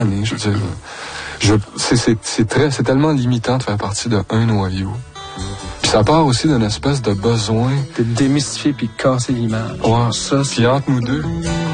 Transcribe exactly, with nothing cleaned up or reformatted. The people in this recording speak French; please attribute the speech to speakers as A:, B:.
A: Je veux dire, je, c'est, c'est, c'est, très, c'est tellement limitant de faire partie d'un noyau. Puis ça part aussi d'une espèce de besoin
B: de démystifier puis casser l'image.
A: Ouais, ça, puis entre nous deux.